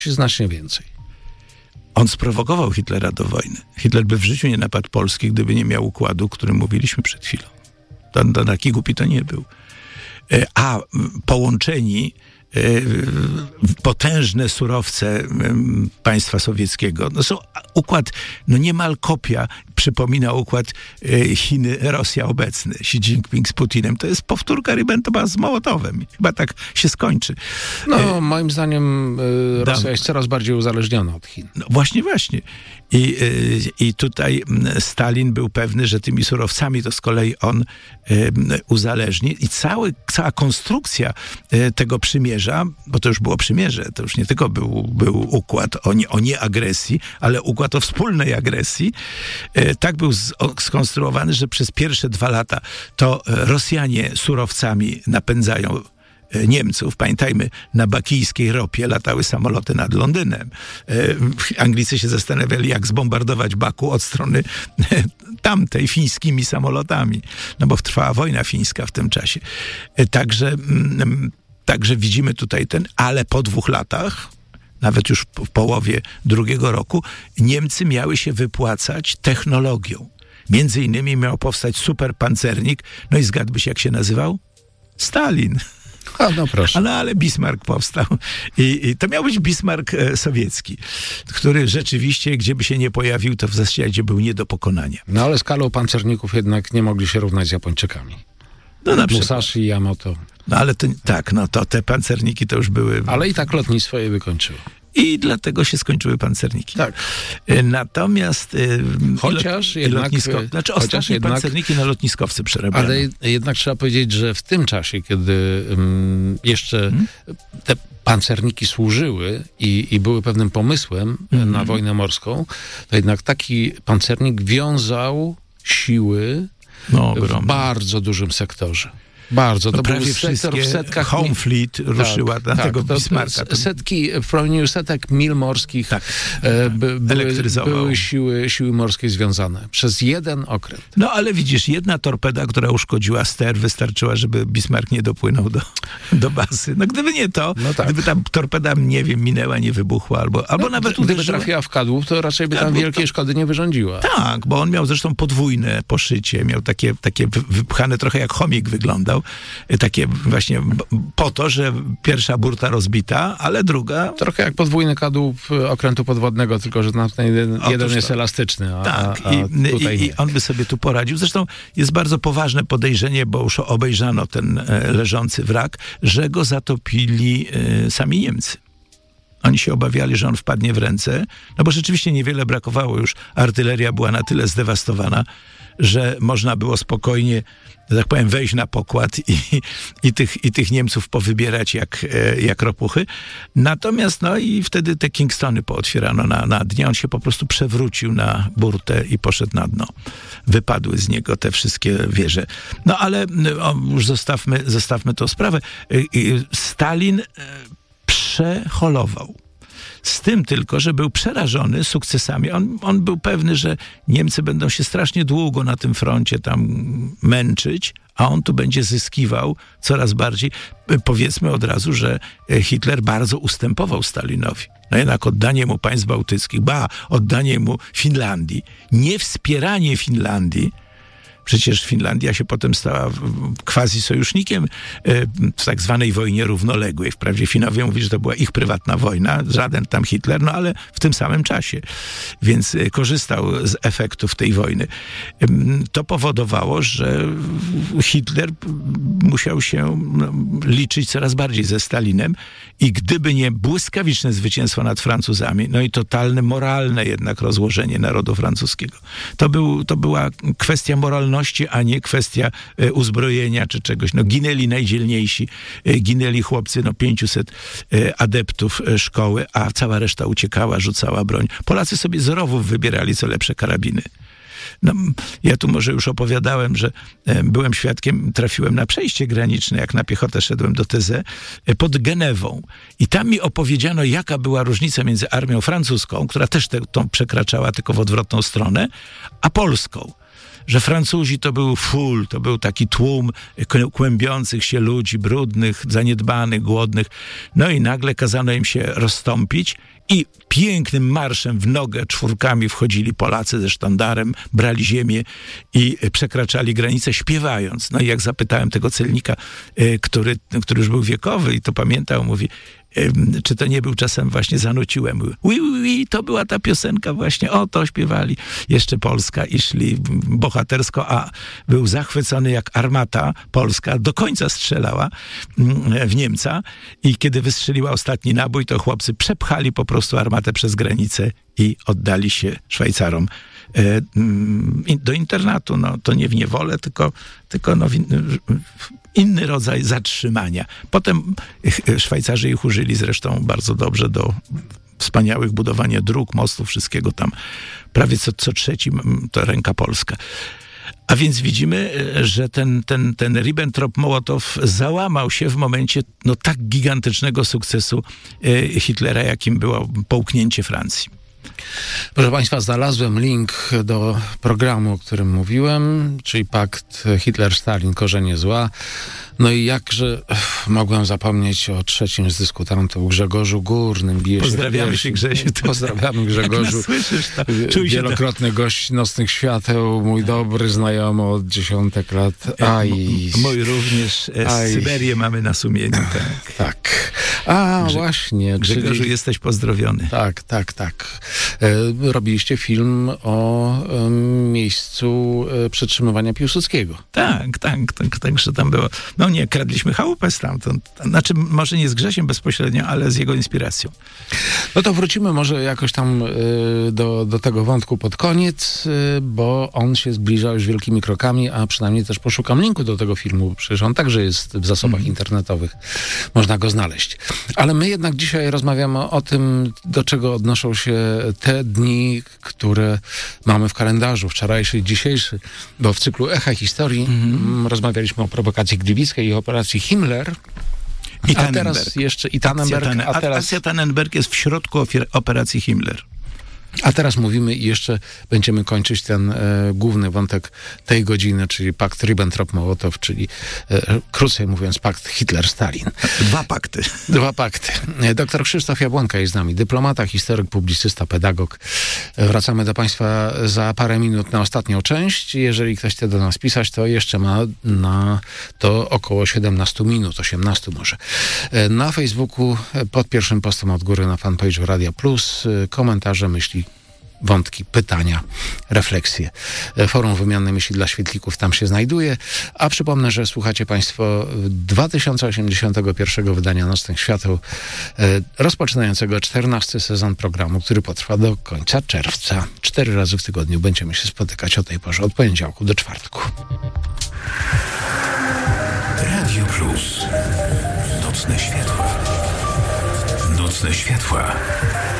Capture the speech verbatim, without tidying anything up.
znacznie więcej. On sprowokował Hitlera do wojny. Hitler by w życiu nie napadł Polski, gdyby nie miał układu, o którym mówiliśmy przed chwilą. To, to taki głupi to nie był. A połączeni potężne surowce państwa sowieckiego. No są układ, no niemal kopia, przypomina układ Chiny-Rosja obecny. Xi Jinping z Putinem. To jest powtórka Ribbentropa z Mołotowem. Chyba tak się skończy. No, e, moim zdaniem e, Rosja da, jest coraz bardziej uzależniona od Chin. No właśnie, właśnie. I, e, I tutaj Stalin był pewny, że tymi surowcami to z kolei on e, uzależni. I cały, cała konstrukcja e, tego przymierza, bo to już było przymierze, to już nie tylko był, był układ o, nie, o nieagresji, ale układ o wspólnej agresji, e, tak był z, o, skonstruowany, że przez pierwsze dwa lata to Rosjanie surowcami napędzają Niemców. Pamiętajmy, na bakijskiej ropie latały samoloty nad Londynem. Anglicy się zastanawiali, jak zbombardować Baku od strony tamtej, fińskimi samolotami. No bo trwała wojna fińska w tym czasie. Także, także widzimy tutaj ten, ale po dwóch latach, nawet już w połowie drugiego roku, Niemcy miały się wypłacać technologią. Między innymi miał powstać superpancernik, no i zgadłbyś, jak się nazywał? Stalin. A, no proszę. A no ale Bismarck powstał. I, I to miał być Bismarck e, sowiecki, który rzeczywiście, gdzie by się nie pojawił, to w zasadzie był nie do pokonania. No ale skalą pancerników jednak nie mogli się równać z Japończykami. No na przykład. Musashi i Yamato. No ale to, tak, no to te pancerniki to już były... Ale i tak lotnictwo je wykończyło. I dlatego się skończyły pancerniki. Tak. Natomiast... Chociaż lot, jednak... Lotnisko, znaczy chociaż ostatnie jednak, pancerniki na lotniskowcy przerabiano. Ale jednak trzeba powiedzieć, że w tym czasie, kiedy um, jeszcze hmm? te pancerniki służyły i, i były pewnym pomysłem hmm. na wojnę morską, to jednak taki pancernik wiązał siły no, w bardzo dużym sektorze. Bardzo. To no prawie był sektor w setkach... Home Fleet ruszyła tak, na tak, tego Bismarcka. To setki, w promieniu setek mil morskich tak, e, by, były, były siły, siły morskie związane. Przez jeden okręt. No ale widzisz, jedna torpeda, która uszkodziła ster, wystarczyła, żeby Bismarck nie dopłynął do, do bazy. No gdyby nie to, no tak. gdyby tam torpeda, nie wiem, minęła, nie wybuchła, albo, albo no, nawet gdyby uderzyła. trafiła w kadłub, to raczej by tam wielkiej to... szkody nie wyrządziła. Tak, bo on miał zresztą podwójne poszycie, miał takie, takie wypchane trochę jak chomik wyglądał. Takie właśnie po to, że pierwsza burta rozbita, ale druga... Trochę jak podwójny kadłub okrętu podwodnego, tylko że ten jeden, jeden jest to. elastyczny, a, tak, a, i, tutaj i, nie. i on by sobie tu poradził. Zresztą jest bardzo poważne podejrzenie, bo już obejrzano ten e, leżący wrak, że go zatopili e, sami Niemcy. Oni się obawiali, że on wpadnie w ręce, no bo rzeczywiście niewiele brakowało już. Artyleria była na tyle zdewastowana, że można było spokojnie, że tak powiem, wejść na pokład i, i, tych, i tych Niemców powybierać jak, jak ropuchy. Natomiast, no i wtedy te Kingstony pootwierano na, na dnie. On się po prostu przewrócił na burtę i poszedł na dno. Wypadły z niego te wszystkie wieże. No ale o, już zostawmy, zostawmy tą sprawę. Stalin przeholował. Z tym tylko, że był przerażony sukcesami. On, on był pewny, że Niemcy będą się strasznie długo na tym froncie tam męczyć, a on tu będzie zyskiwał coraz bardziej. Powiedzmy od razu, że Hitler bardzo ustępował Stalinowi. No jednak oddanie mu państw bałtyckich, ba, oddanie mu Finlandii, niewspieranie Finlandii. Przecież Finlandia się potem stała quasi-sojusznikiem w tak zwanej wojnie równoległej. Wprawdzie Finowie mówili, że to była ich prywatna wojna, żaden tam Hitler, no ale w tym samym czasie. Więc korzystał z efektów tej wojny. To powodowało, że Hitler musiał się liczyć coraz bardziej ze Stalinem i gdyby nie błyskawiczne zwycięstwo nad Francuzami, no i totalne moralne jednak rozłożenie narodu francuskiego. To, był, to była kwestia moralności, a nie kwestia e, uzbrojenia czy czegoś. No ginęli najdzielniejsi, e, ginęli chłopcy, no pięciuset e, adeptów e, szkoły, a cała reszta uciekała, rzucała broń. Polacy sobie z rowów wybierali co lepsze karabiny. No, ja tu może już opowiadałem, że e, byłem świadkiem, trafiłem na przejście graniczne, jak na piechotę szedłem do T Z, e, pod Genewą. I tam mi opowiedziano, jaka była różnica między armią francuską, która też te, tą przekraczała tylko w odwrotną stronę, a polską. że Francuzi to był full, to był taki tłum kłębiących się ludzi, brudnych, zaniedbanych, głodnych. No i nagle kazano im się rozstąpić i pięknym marszem w nogę czwórkami wchodzili Polacy ze sztandarem, brali ziemię i przekraczali granicę śpiewając. No i jak zapytałem tego celnika, który, który już był wiekowy i to pamiętał, mówi, czy to nie był czasem właśnie Zanuciłem? Mówi, oui, oui, oui, to była ta piosenka właśnie, o to śpiewali. Jeszcze Polska i szli bohatersko, a był zachwycony jak armata polska, do końca strzelała w Niemca i kiedy wystrzeliła ostatni nabój, to chłopcy przepchali po prostu armatę przez granicę i oddali się Szwajcarom do internatu. No, to nie w niewolę, tylko, tylko no, w inny rodzaj zatrzymania. Potem Szwajcarzy ich użyli zresztą bardzo dobrze do wspaniałych budowania dróg, mostów, wszystkiego tam. Prawie co, co trzeci to ręka polska. A więc widzimy, że ten, ten, ten Ribbentrop-Mołotow załamał się w momencie no, tak gigantycznego sukcesu Hitlera, jakim było połknięcie Francji. Proszę Państwa, znalazłem link do programu, o którym mówiłem, czyli pakt Hitler-Stalin, korzenie zła. No i jakże ech, mogłem zapomnieć o trzecim z dyskutantów, Grzegorzu Górnym. Bije Pozdrawiamy się, Grzesiu. Pozdrawiamy Grzegorzu. Słyszysz, to czuj się wielokrotny to... gość Nocnych Świateł, mój dobry znajomy od dziesiątek lat. Aj. Mój również. Z Syberię mamy na sumieniu. Tak. tak. A, Grze... właśnie. Grzegorzu, czyli... jesteś pozdrowiony. Tak, tak, tak. E, robiliście film o e, miejscu e, przetrzymywania Piłsudskiego. Tak, tak, tak, tak, że tam było. No nie, kradliśmy chałupę stamtąd. Znaczy, może nie z Grzesiem bezpośrednio, ale z jego inspiracją. No to wrócimy może jakoś tam y, do, do tego wątku pod koniec, y, bo on się zbliża już wielkimi krokami, a przynajmniej też poszukam linku do tego filmu. Przecież on także jest w zasobach mm. internetowych. Można go znaleźć. Ale my jednak dzisiaj rozmawiamy o tym, do czego odnoszą się te dni, które mamy w kalendarzu, wczorajszy i dzisiejszy, bo w cyklu Echa Historii mm. rozmawialiśmy o prowokacji gliwickiej i operacji Himmler. I a teraz jeszcze i Tannenberg. Akcja, a teraz... Akcja Tannenberg jest w środku operacji Himmler. A teraz mówimy i jeszcze będziemy kończyć ten e, główny wątek tej godziny, czyli pakt Ribbentrop-Mołotow, czyli e, krócej mówiąc pakt Hitler-Stalin. Dwa pakty. Dwa pakty. Doktor Krzysztof Jabłonka jest z nami, dyplomata, historyk, publicysta, pedagog. Wracamy do Państwa za parę minut na ostatnią część. Jeżeli ktoś chce do nas pisać, to jeszcze ma na to około siedemnaście minut, osiemnaście może. Na Facebooku pod pierwszym postem od góry na fanpage'u Radia Plus komentarze, myśli, wątki, pytania, refleksje. Forum Wymiany Myśli dla Świetlików tam się znajduje. A przypomnę, że słuchacie Państwo dwa tysiące osiemdziesiątego pierwszego wydania Nocnych Świateł, rozpoczynającego czternasty sezon programu, który potrwa do końca czerwca. Cztery razy w tygodniu będziemy się spotykać o tej porze od poniedziałku do czwartku. Radio Plus. Nocne Światła. Nocne Światła.